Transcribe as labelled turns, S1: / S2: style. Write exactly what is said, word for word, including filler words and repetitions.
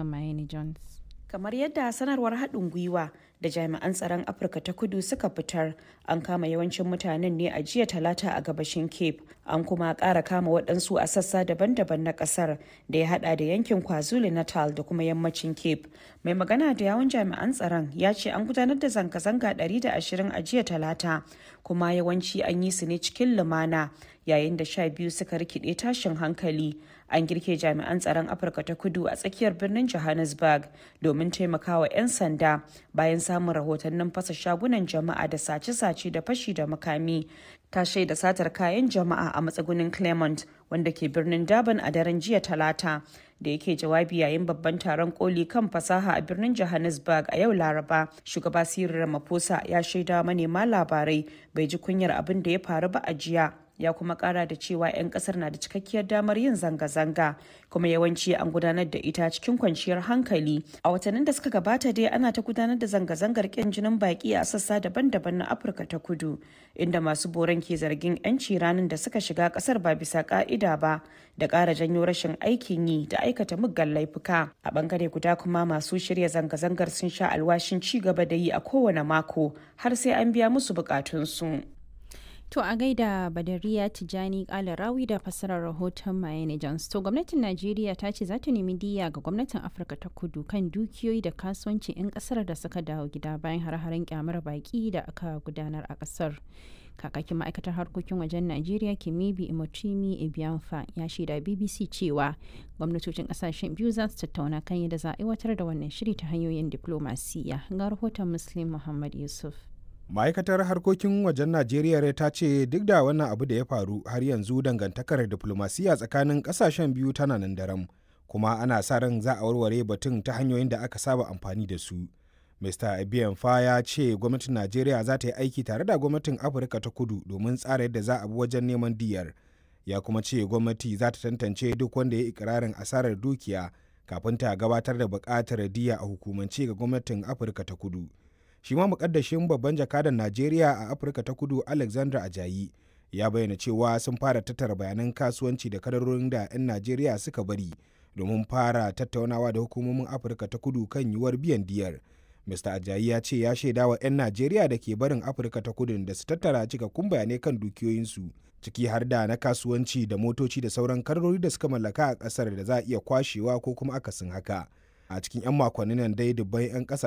S1: rahoton Mayeni Jones.
S2: Kamar yadda sanarwar haɗin gwiwa da jami'an tsaron Afirka ta Kudu suka fitar, an kama yawancin mutanen ne a jiya talata a gabashin Cape, an kuma ƙara kama waɗansu a sassa daban-daban na ƙasar da ya haɗa da yankin KwaZulu Natal da kuma yammacin Cape. Mai magana da yawun jami'an tsaron ya ce an gudanar da zanga-zanga ɗari da ashirin a jiya talata, kuma yawanci an yi su ne cikin lumana, yayin da sha biyu suka rikide tashin hankali. An girke jami'an tsaron Afirka ta Kudu a tsakiyar birnin Johannesburg domin taimakawa 'yan sanda bayan samun rahotannin fasa shagunan jama'a da sace-sace da fashi da makami. Ta shaida satar kayan jama'a a matsugunin Claremont wanda ke birnin Durban a daren jiya talata. Da yake jawabi yayin babban taron koli kan fasaha a birnin Johannesburg a yau Laraba, shugaba Cyril Ramaphosa ya shaida manema labarai bai ji kunyar abin da ya faru ba a jiya. Ya kuma kara da cewa 'yan kasar na da cikakkiyar damar yin zanga-zanga, kuma yawanci an gudanar da ita cikin kwanciyar hankali. A watannin da suka gabata dai ana ta gudanar da zanga-zangar ƙin jinin baki a sassa daban-daban na Afirka ta Kudu, inda masu boron ke zargin 'yanci ranar da suka shiga kasar ba bisa ka'ida ba, da ƙara janyo rashin aikin yi da aikata muggan laifuka. A bangare guda kuma masu shirya zanga-zangar sun sha alwashin ci gaba da yi a kowane mako har sai an biya musu bukatunsu.
S1: To a gaida Badariya Tijani Kalarawi da fassarar rahoton Mayeni Jones. To gwamnatin Najeriya ta ce za ta nemi diyya ga gwamnatin Afirka ta Kudu kan dukiyoyi da kasuwanci 'yan kasar da suka dawo gida bayan har-haren kyamar baki da aka gudanar a kasar. Kakakin ma'aikatar harkokin wajen Najeriya Kemibi Imochimi Ebianfa ya shaida B B C cewa gwamnatocin kasashen biyu za su tattauna kan yadda za a aiwatar da wannan shiri ta hanyoyin diplomasiya. Ga rahoton Muslim Muhammad Yusuf.
S3: Ma'aikatar harkokin wajen Najeriya ta ce duk da wannan abu da ya faru har yanzu dangantakar diplomasiya tsakanin kasashen biyu tana nan daram, kuma ana sa ran za a warware batun ta hanyoyin da aka saba amfani da su. Mista Ebianfa ya ce gwamnatin Najeriya za ta yi aiki tare da gwamnatin Afirka ta Kudu domin tsara yadda za a bi wajen neman diyyar. Ya kuma ce gwamnati za ta tantance duk wanda ya yi ikirarin asarar dukiya kafin ta gabatar da buƙatar diyya a hukumance ga gwamnatin Afirka ta Kudu. Shi ma mukaddashin babban jakadan Najeriya a Afirka ta Kudu Alexander Ajayi ya bayyana cewa sun fara tattara bayanan kasuwanci da kadarorin da 'yan Najeriya suka bari domin fara tattaunawa da hukumomin Afirka ta Kudu kan yiwuwar biyan diyar. Mista Ajayi ya ce ya shaida wa 'yan Najeriya da ke barin Afirka ta Kudu da su tattara cikakkun bayanai kan dukiyoyinsu, ciki har da na kasuwanci da motoci da sauran kadarori da suka mallaka a ƙasar da za a iya kwashewa ko kuma akasin haka. A cikin 'yan makonnin nan dai dubban 'yan ƙasa